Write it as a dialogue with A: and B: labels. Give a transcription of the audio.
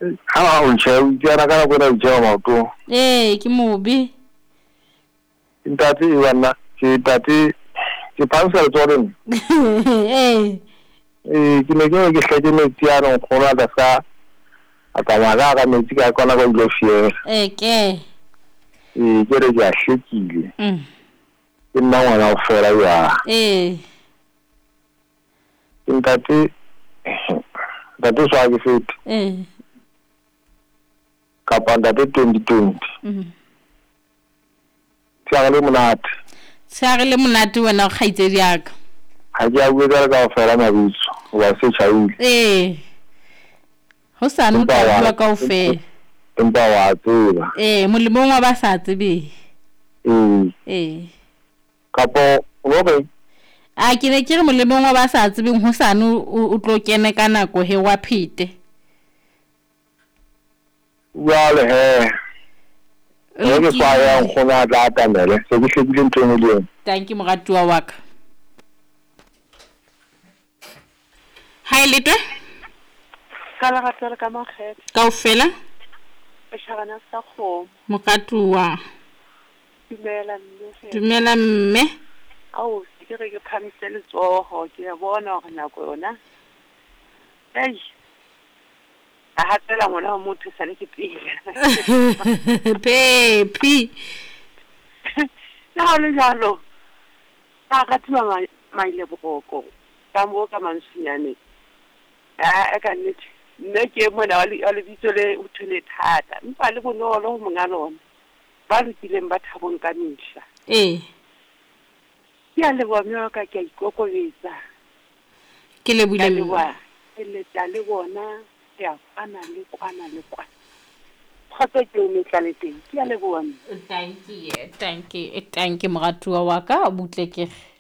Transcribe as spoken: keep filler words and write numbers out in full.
A: ha o ntse o tsena ka go na tseo maoto
B: eh ke mobe
A: ntate yona ke tate ke pansa tsoren
B: eh
A: eh ke ne ke ke hleke metsi a no khona da sa aka mala ka metsi ka kona go ile fie
B: eh ke
A: eh ke re ya hlekile
B: mm
A: ke nna ngwana o fela ya
B: eh
A: ntate ntate swa ke fit
B: eh
A: ka panda de twenty twenty
B: mm
A: tsa le monate
B: tsa le monate wena go gaitsedi yaka
A: ha ke a bua ka fela mabitso wa se chaile
B: eh ho sa no tla bua ka ofela
A: empa wa tseba
B: eh molemong wa ba sa tsebe
A: eh
B: eh
A: kapo o be
B: a ke ne ke re molemong wa ba sa tsebeng ho sa no o tlo kene ka nako he wa phete
A: wale he e ke fa ya gona tla tamele se ke hlekile ntwe le
B: thank you moratuwa wa ka hai letwe
C: kala ga tsela ka magetse
B: ka ofela
C: e shagana sa kgo
B: moratuwa
C: dumela mme
B: dumela mme
C: au ke re ke phamise le tsogo ke ya bona gore nako yona ei a hatela ngwana wa motho sa le ke pila
B: pepi
C: na ho le jalo a ka tuma maile bogoko ka mo ka mansinyane a ka nnete nne ke mona wa le bitso le o thole thata mpa le bonolo mo ngalona ba lutileng ba thabong ka mehla
B: eh
C: ya le bona ka ke ikokobetsa
B: ke le bule
C: le wa le tla le bona ya ana le kwana le kwana khotse ke me tla le teng ke ya le bona
B: thank you thank you thank you moratuwa wa ka butle ke